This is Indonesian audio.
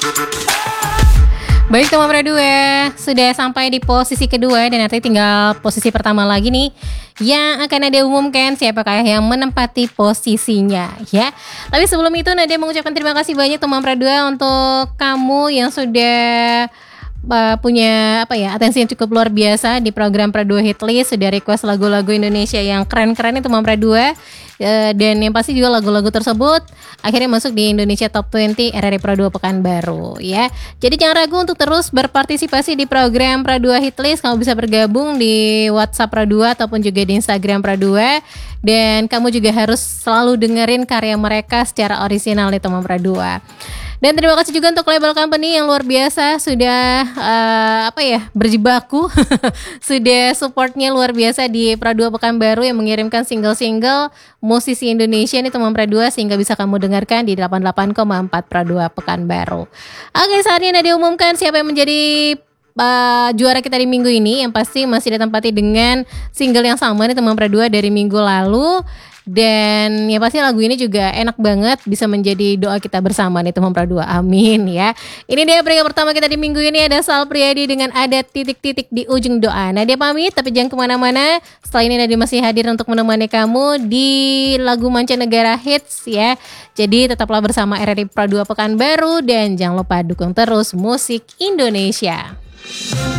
Baik teman Pradua, sudah sampai di posisi kedua dan nanti tinggal posisi pertama lagi nih yang akan Nadia umumkan siapakah yang menempati posisinya ya. Tapi sebelum itu Nadia mengucapkan terima kasih banyak teman Pradua untuk kamu yang sudah punya atensi yang cukup luar biasa di program Pradua Hitlist, sudah request lagu-lagu Indonesia yang keren-keren itu teman Pradua. Dan yang pasti juga lagu-lagu tersebut akhirnya masuk di Indonesia Top 20 RRI Pradua Pekanbaru ya. Jadi jangan ragu untuk terus berpartisipasi di program Pradua Hitlist. Kamu bisa bergabung di WhatsApp Pradua ataupun juga di Instagram Pradua. Dan kamu juga harus selalu dengerin karya mereka secara orisinal nih teman Pradua. Dan terima kasih juga untuk label company yang luar biasa sudah berjibaku sudah supportnya luar biasa di Pradua Pekanbaru yang mengirimkan single-single musisi Indonesia nih teman Pradua sehingga bisa kamu dengarkan di 88,4 Pradua Pekanbaru. Oke, saatnya Nadia umumkan siapa yang menjadi juara kita di minggu ini. Yang pasti masih ditempati dengan single yang sama nih teman Pradua dari minggu lalu. Dan ya pasti lagu ini juga enak banget, bisa menjadi doa kita bersama nih teman Pradua. Amin ya. Ini dia peringkat pertama kita di minggu ini, ada Sal Priadi dengan Ada Titik-Titik di Ujung Doa. Nadia pamit tapi jangan kemana-mana. Setelah ini Nadia masih hadir untuk menemani kamu di lagu mancanegara hits ya. Jadi tetaplah bersama RRI Pradua Pekanbaru dan jangan lupa dukung terus musik Indonesia.